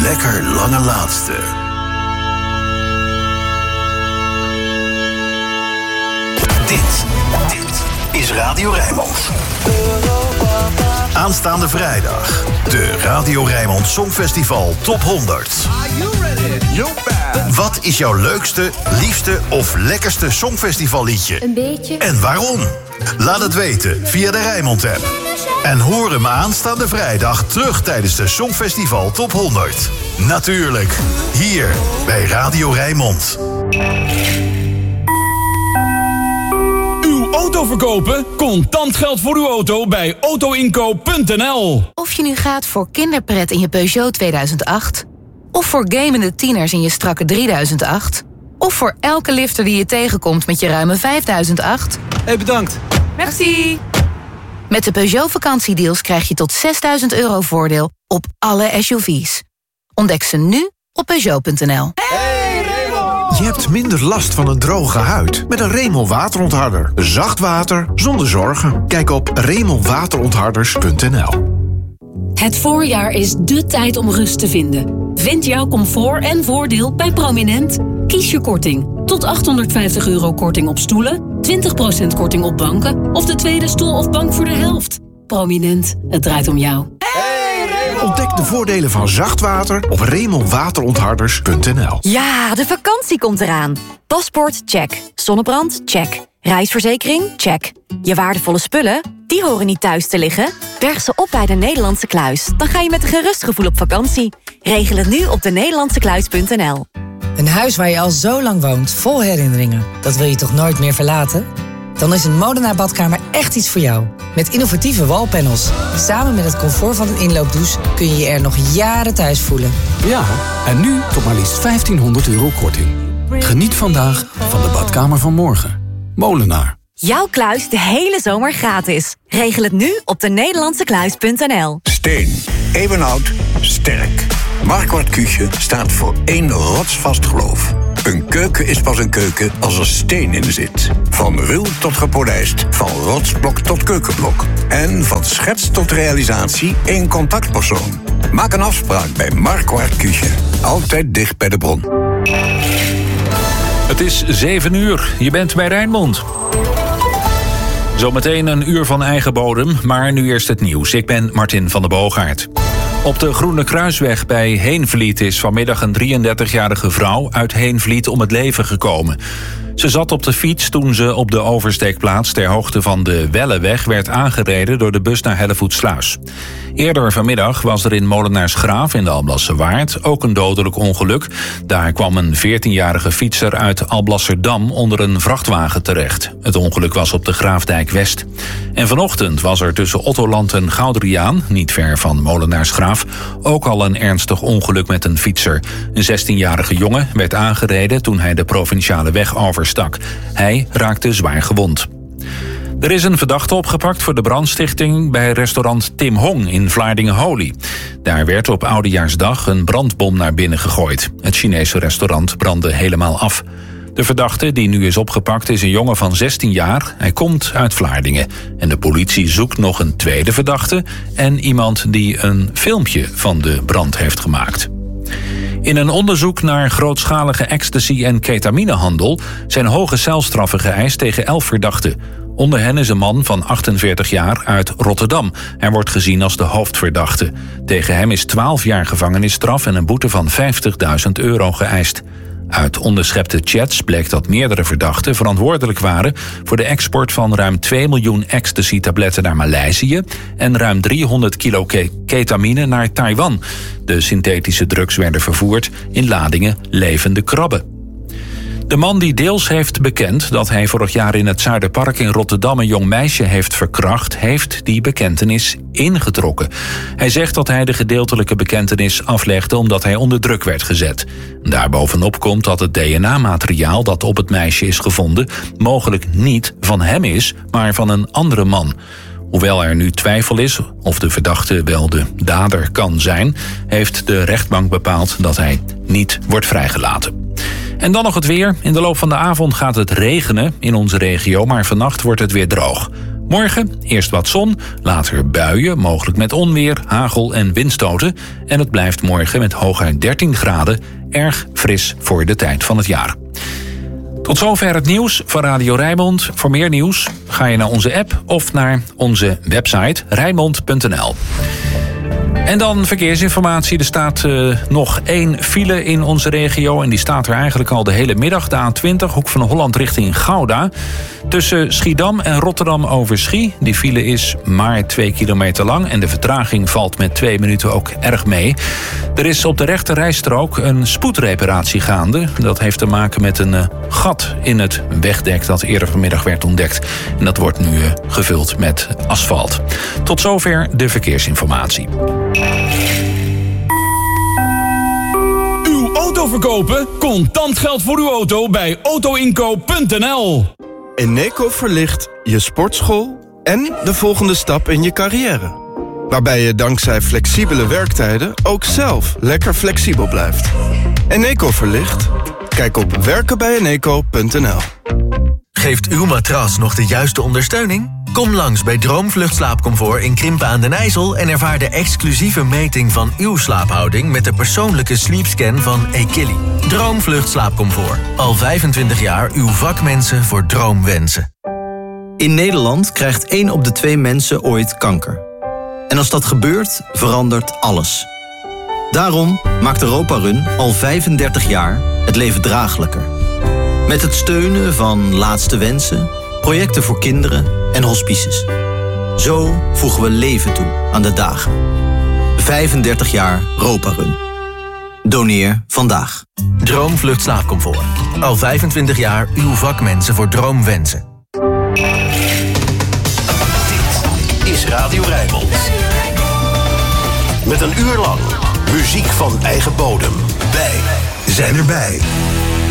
lekker lange laatste. Dit is Radio Rijnmond. Aanstaande vrijdag. De Radio Rijnmond Songfestival Top 100. Wat is jouw leukste, liefste of lekkerste songfestivalliedje? Een beetje. En waarom? Laat het weten via de Rijnmond-app. En hoor hem aanstaande vrijdag terug tijdens de Songfestival Top 100. Natuurlijk, hier bij Radio Rijnmond. Auto verkopen? Contant geld voor uw auto bij autoinkoop.nl. Of je nu gaat voor kinderpret in je Peugeot 2008... of voor gamende tieners in je strakke 3008... of voor elke lifter die je tegenkomt met je ruime 5008... Hey, bedankt. Merci. Met de Peugeot vakantiedeals krijg je tot €6.000 voordeel op alle SUV's. Ontdek ze nu op Peugeot.nl. Je hebt minder last van een droge huid met een Remel waterontharder. Zacht water zonder zorgen. Kijk op remelwaterontharders.nl. Het voorjaar is dé tijd om rust te vinden. Vind jouw comfort en voordeel bij Prominent. Kies je korting. Tot €850 korting op stoelen, 20% korting op banken... of de tweede stoel of bank voor de helft. Prominent, het draait om jou. Ontdek de voordelen van zacht water op remelwaterontharders.nl. Ja, de vakantie komt eraan. Paspoort, check. Zonnebrand, check. Reisverzekering, check. Je waardevolle spullen, die horen niet thuis te liggen. Berg ze op bij de Nederlandse Kluis. Dan ga je met een gerust gevoel op vakantie. Regel het nu op denederlandsekluis.nl. Een huis waar je al zo lang woont, vol herinneringen. Dat wil je toch nooit meer verlaten? Dan is een Molenaar badkamer echt iets voor jou. Met innovatieve wallpanels. Samen met het comfort van een inloopdouche kun je je er nog jaren thuis voelen. Ja, en nu tot maar liefst €1.500 korting. Geniet vandaag van de badkamer van morgen. Molenaar. Jouw kluis de hele zomer gratis. Regel het nu op denederlandsekluis.nl. Steen, eeuwenoud, sterk. Marquardt Küche staat voor één rotsvast geloof. Een keuken is pas een keuken als er steen in zit. Van ruw tot gepolijst, van rotsblok tot keukenblok. En van schets tot realisatie één contactpersoon. Maak een afspraak bij Marquardt Küche. Altijd dicht bij de bron. Het is 7:00. Je bent bij Rijnmond. Zometeen een uur van eigen bodem, maar nu eerst het nieuws. Ik ben Martin van der Boogaard. Op de Groene Kruisweg bij Heenvliet is vanmiddag een 33-jarige vrouw uit Heenvliet om het leven gekomen. Ze zat op de fiets toen ze op de oversteekplaats ter hoogte van de Welleweg werd aangereden door de bus naar Hellevoetsluis. Eerder vanmiddag was er in Molenaarsgraaf in de Alblasserwaard ook een dodelijk ongeluk. Daar kwam een 14-jarige fietser uit Alblasserdam onder een vrachtwagen terecht. Het ongeluk was op de Graafdijk West. En vanochtend was er tussen Ottoland en Goudriaan, niet ver van Molenaarsgraaf, ook al een ernstig ongeluk met een fietser. Een 16-jarige jongen werd aangereden toen hij de provinciale weg overstak. Hij raakte zwaar gewond. Er is een verdachte opgepakt voor de brandstichting bij restaurant Tim Hong in Vlaardingen-Holy. Daar werd op Oudejaarsdag een brandbom naar binnen gegooid. Het Chinese restaurant brandde helemaal af. De verdachte die nu is opgepakt is een jongen van 16 jaar. Hij komt uit Vlaardingen. En de politie zoekt nog een tweede verdachte en iemand die een filmpje van de brand heeft gemaakt. In een onderzoek naar grootschalige ecstasy- en ketaminehandel zijn hoge celstraffen geëist tegen 11 verdachten. Onder hen is een man van 48 jaar uit Rotterdam. Hij wordt gezien als de hoofdverdachte. Tegen hem is 12 jaar gevangenisstraf en een boete van €50.000 geëist. Uit onderschepte chats bleek dat meerdere verdachten verantwoordelijk waren voor de export van ruim 2 miljoen ecstasy-tabletten naar Maleisië en ruim 300 kilo ketamine naar Taiwan. De synthetische drugs werden vervoerd in ladingen levende krabben. De man die deels heeft bekend dat hij vorig jaar in het Zuiderpark in Rotterdam een jong meisje heeft verkracht, heeft die bekentenis ingetrokken. Hij zegt dat hij de gedeeltelijke bekentenis aflegde omdat hij onder druk werd gezet. Daarbovenop komt dat het DNA-materiaal dat op het meisje is gevonden mogelijk niet van hem is, maar van een andere man. Hoewel er nu twijfel is of de verdachte wel de dader kan zijn, heeft de rechtbank bepaald dat hij niet wordt vrijgelaten. En dan nog het weer. In de loop van de avond gaat het regenen in onze regio, maar vannacht wordt het weer droog. Morgen eerst wat zon, later buien, mogelijk met onweer, hagel en windstoten. En het blijft morgen met hooguit 13 graden erg fris voor de tijd van het jaar. Tot zover het nieuws van Radio Rijnmond. Voor meer nieuws ga je naar onze app of naar onze website rijnmond.nl. En dan verkeersinformatie. Er staat nog 1 file in onze regio. En die staat er eigenlijk al de hele middag. De A20, Hoek van Holland richting Gouda. Tussen Schiedam en Rotterdam over Schie. Die file is maar 2 kilometer lang. En de vertraging valt met 2 minuten ook erg mee. Er is op de rechte rijstrook een spoedreparatie gaande. Dat heeft te maken met een gat in het wegdek dat eerder vanmiddag werd ontdekt. En dat wordt nu gevuld met asfalt. Tot zover de verkeersinformatie. Uw auto verkopen? Contant geld voor uw auto bij autoinkoop.nl. Eneco verlicht je sportschool en de volgende stap in je carrière. Waarbij je dankzij flexibele werktijden ook zelf lekker flexibel blijft. Eneco verlicht? Kijk op werkenbijeneco.nl. Geeft uw matras nog de juiste ondersteuning? Kom langs bij Droomvlucht Slaapcomfort in Krimpen aan den IJssel en ervaar de exclusieve meting van uw slaaphouding met de persoonlijke sleepscan van Ekili. Droomvlucht Slaapcomfort. Al 25 jaar uw vakmensen voor droomwensen. In Nederland krijgt 1 op de 2 mensen ooit kanker. En als dat gebeurt, verandert alles. Daarom maakt Europa Run al 35 jaar het leven draaglijker. Met het steunen van Laatste Wensen, projecten voor kinderen en hospices. Zo voegen we leven toe aan de dagen. 35 jaar Europa Run. Doneer vandaag. Droomvlucht Slaapcomfort. Al 25 jaar uw vakmensen voor droomwensen. Dit is Radio Rijnmond. Met een uur lang muziek van eigen bodem. Wij zijn erbij.